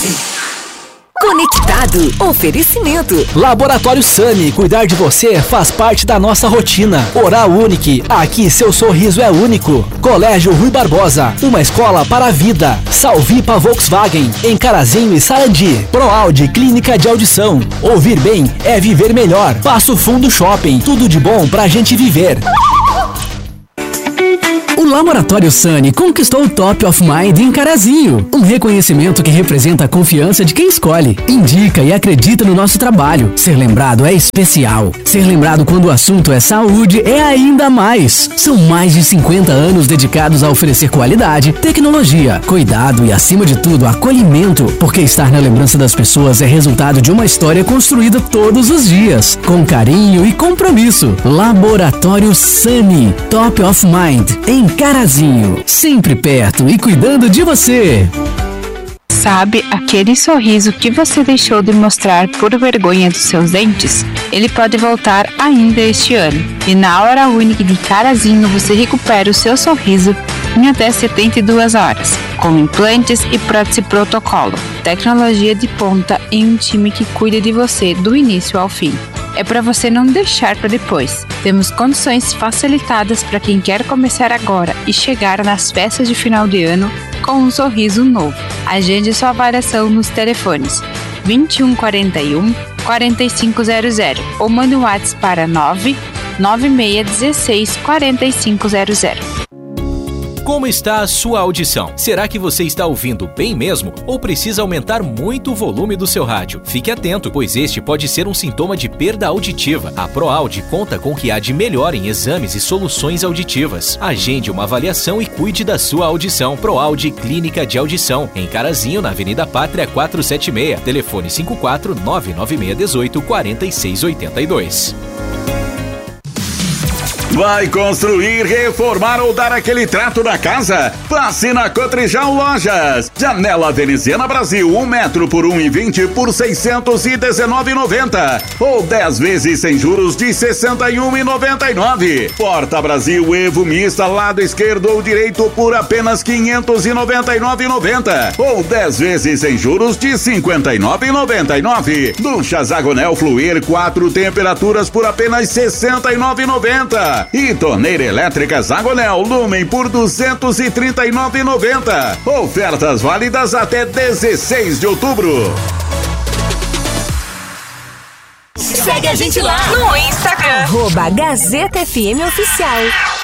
Conectado. Oferecimento. Laboratório Sani. Cuidar de você faz parte da nossa rotina. Oral Unique. Aqui seu sorriso é único. Colégio Rui Barbosa. Uma escola para a vida. Salvipa Volkswagen. Em Carazinho e Sarandi. ProAude Clínica de Audição. Ouvir bem é viver melhor. Passo Fundo Shopping. Tudo de bom pra gente viver. O Laboratório Sani conquistou o Top of Mind em Carazinho, um reconhecimento que representa a confiança de quem escolhe, indica e acredita no nosso trabalho. Ser lembrado é especial. Ser lembrado quando o assunto é saúde é ainda mais. São mais de 50 anos dedicados a oferecer qualidade, tecnologia, cuidado e, acima de tudo, acolhimento, porque estar na lembrança das pessoas é resultado de uma história construída todos os dias, com carinho e compromisso. Laboratório Sani, Top of Mind, em Carazinho, sempre perto e cuidando de você. Sabe aquele sorriso que você deixou de mostrar por vergonha dos seus dentes? Ele pode voltar ainda este ano. E na Hora Única de Carazinho você recupera o seu sorriso em até 72 horas, com implantes e prótese protocolo, tecnologia de ponta e um time que cuida de você do início ao fim. É para você não deixar para depois. Temos condições facilitadas para quem quer começar agora e chegar nas festas de final de ano com um sorriso novo. Agende sua avaliação nos telefones 2141 4500 ou mande um WhatsApp para 99616 4500. Como está a sua audição? Será que você está ouvindo bem mesmo ou precisa aumentar muito o volume do seu rádio? Fique atento, pois este pode ser um sintoma de perda auditiva. A ProAude conta com o que há de melhor em exames e soluções auditivas. Agende uma avaliação e cuide da sua audição. ProAude Clínica de Audição, em Carazinho, na Avenida Pátria 476. Telefone 54 99618 4682. Vai construir, reformar ou dar aquele trato na casa? Passe na Cotrijal Lojas. Janela veneziana Brasil, 1 metro por 1,20 por R$ 619,90. Ou 10 vezes sem juros de R$ 61,99. Porta Brasil Evo Mista, lado esquerdo ou direito por apenas R$ 599,90. Ou 10 vezes sem juros de R$ 59,99. Ducha Zagonel Fluir, 4 temperaturas por apenas R$ 69,90. E torneira elétrica Zagonel Lumen por R$ 239,90. Ofertas válidas até 16 de outubro. Segue a gente lá no Instagram @Gazeta FM Oficial.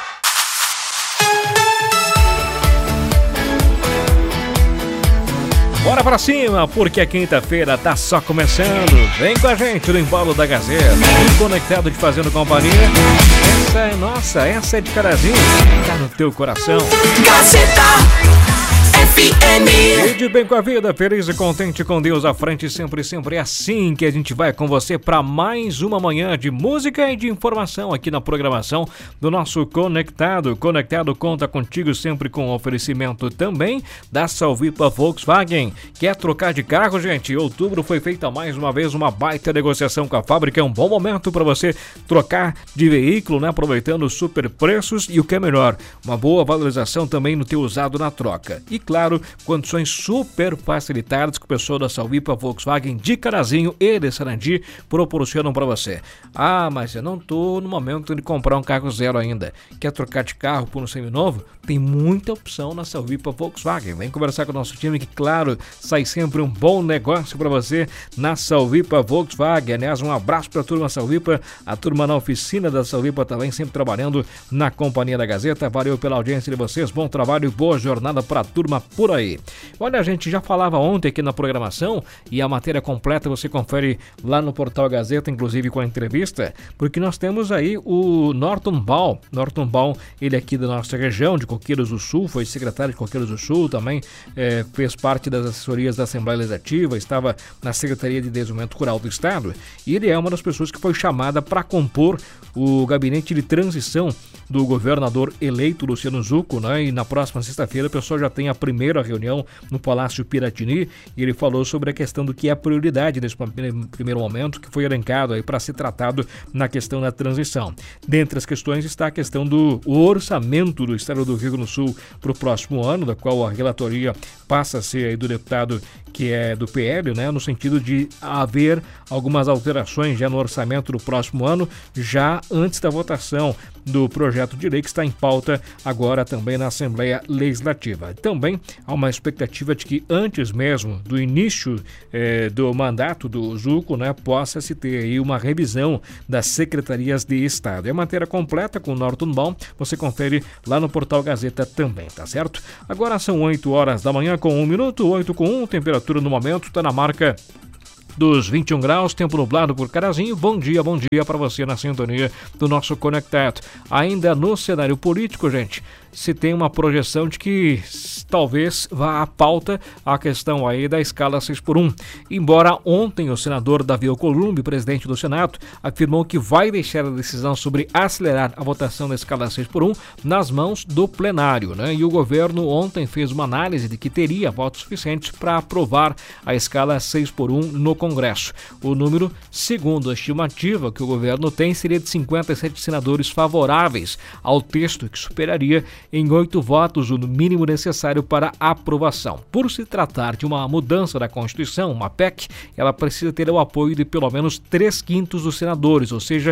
Bora pra cima, porque a quinta-feira tá só começando. Vem com a gente no embalo da Gazeta. E conectado de Fazendo Companhia. Essa é nossa, essa é de Carazinho. Tá no teu coração. Gazeta FM. E de bem com a vida, feliz e contente com Deus à frente, sempre, sempre é assim que a gente vai com você para mais uma manhã de música e de informação aqui na programação do nosso Conectado. Conectado conta contigo sempre com oferecimento também da Salvipa Volkswagen. Quer trocar de carro, gente? Em outubro foi feita mais uma vez uma baita negociação com a fábrica. É um bom momento para você trocar de veículo, né? Aproveitando os super preços e o que é melhor, uma boa valorização também no teu usado na troca. E claro, condições super facilitadas que o pessoal da Salvipa Volkswagen de Carazinho e de Sarandi proporcionam para você. Ah, mas eu não tô no momento de comprar um carro zero ainda. Quer trocar de carro por um seminovo? Tem muita opção na Salvipa Volkswagen. Vem conversar com o nosso time que, claro, sai sempre um bom negócio para você na Salvipa Volkswagen. Aliás, um abraço para a turma Salvipa, a turma na oficina da Salvipa também, sempre trabalhando na companhia da Gazeta. Valeu pela audiência de vocês, bom trabalho e boa jornada para a turma por aí. Olha, a gente já falava ontem aqui na programação e a matéria completa você confere lá no portal Gazeta, inclusive com a entrevista, porque nós temos aí o Norton Baum. Norton Baum, ele aqui da nossa região, de Coqueiros do Sul, foi secretário de Coqueiros do Sul, também fez parte das assessorias da Assembleia Legislativa, estava na Secretaria de Desenvolvimento Rural do Estado, e ele é uma das pessoas que foi chamada para compor o gabinete de transição do governador eleito Luciano Zucco, né? E na próxima sexta-feira o pessoal já tem a primeira primeira reunião no Palácio Piratini e ele falou sobre a questão do que é prioridade nesse primeiro momento, que foi elencado aí para ser tratado na questão da transição. Dentre as questões está a questão do orçamento do Estado do Rio Grande do Sul para o próximo ano, da qual a relatoria passa a ser aí do deputado que é do PL, né, no sentido de haver algumas alterações já no orçamento do próximo ano, já antes da votação do projeto de lei que está em pauta agora também na Assembleia Legislativa. Também há uma expectativa de que antes mesmo do início do mandato do Zuco, né, possa se ter aí uma revisão das secretarias de Estado. É matéria completa com o Norton Baum, você confere lá no Portal Gazeta também, tá certo? Agora são 8 horas da manhã com 1 minuto, 8:01, temperatura no momento está na marca dos 21 graus, tempo nublado por Carazinho. Bom dia para você na sintonia do nosso Conectado. Ainda no cenário político, gente, se tem uma projeção de que talvez vá à pauta a questão aí da escala 6x1. Embora ontem o senador Davi Alcolumbre, presidente do Senado, afirmou que vai deixar a decisão sobre acelerar a votação da escala 6x1 nas mãos do plenário, né? E o governo ontem fez uma análise de que teria votos suficientes para aprovar a escala 6x1 no Congresso. O número, segundo a estimativa que o governo tem, seria de 57 senadores favoráveis ao texto, que superaria em 8 votos o mínimo necessário para aprovação. Por se tratar de uma mudança da Constituição, uma PEC, ela precisa ter o apoio de pelo menos 3/5 dos senadores, ou seja,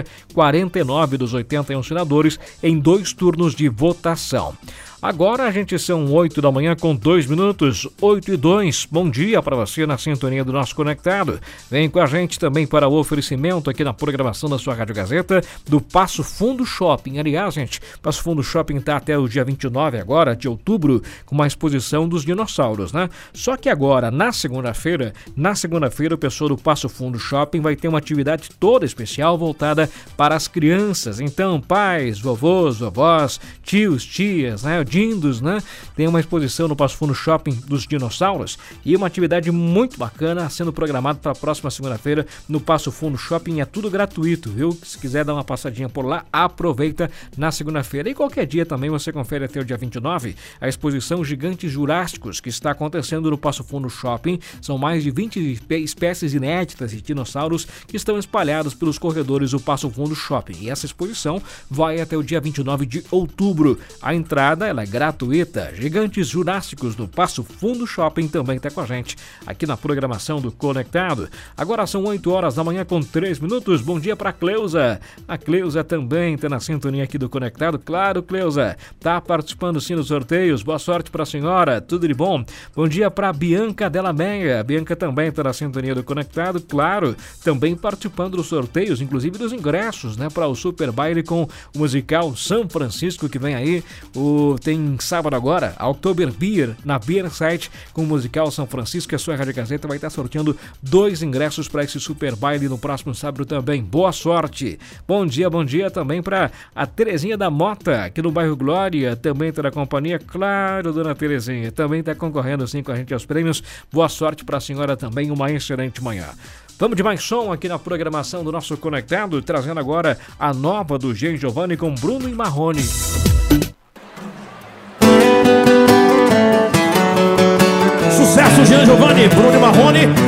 49 dos 81 senadores em 2 turnos de votação. Agora a gente são 8 da manhã com 2 minutos, 8:02. Bom dia para você na sintonia do nosso Conectado. Vem com a gente também para o oferecimento aqui na programação da sua Rádio Gazeta do Passo Fundo Shopping. Aliás, gente, Passo Fundo Shopping está até o dia 29 agora, de outubro, com uma exposição dos dinossauros, né? Só que agora, na segunda-feira, o pessoal do Passo Fundo Shopping vai ter uma atividade toda especial voltada para as crianças. Então, pais, vovôs, vovós, tios, tias, né? Dindos, né? Tem uma exposição no Passo Fundo Shopping dos dinossauros e uma atividade muito bacana sendo programada para a próxima segunda-feira no Passo Fundo Shopping. É tudo gratuito, viu? Se quiser dar uma passadinha por lá, aproveita na segunda-feira. E qualquer dia também você confere até o dia 29 a exposição Gigantes Jurássicos que está acontecendo no Passo Fundo Shopping. São mais de 20 espécies inéditas de dinossauros que estão espalhados pelos corredores do Passo Fundo Shopping. E essa exposição vai até o dia 29 de outubro. A entrada é gratuita. Gigantes Jurássicos do Passo Fundo Shopping também está com a gente aqui na programação do Conectado. Agora são 8 horas da manhã com 3 minutos. Bom dia para a Cleusa. A Cleusa também está na sintonia aqui do Conectado. Claro, Cleusa, está participando sim dos sorteios. Boa sorte para a senhora, tudo de bom. Bom dia para a Bianca Della Meia. A Bianca também está na sintonia do Conectado. Claro, também participando dos sorteios, inclusive dos ingressos, né, para o Super Baile com o musical São Francisco que vem aí. Tem sábado agora, a Oktober Beer, na Beer Site, com o musical São Francisco. A sua Rádio Gazeta vai estar sorteando 2 ingressos para esse super baile no próximo sábado também. Boa sorte! Bom dia também para a Terezinha da Mota, aqui no bairro Glória, também está na companhia. Claro, dona Terezinha, também está concorrendo sim com a gente aos prêmios. Boa sorte para a senhora também, uma excelente manhã. Vamos de mais som aqui na programação do nosso Conectado, trazendo agora a nova do Jean Giovanni com Bruno e Marrone. Sucesso, Jean Giovanni, Bruno e Marrone.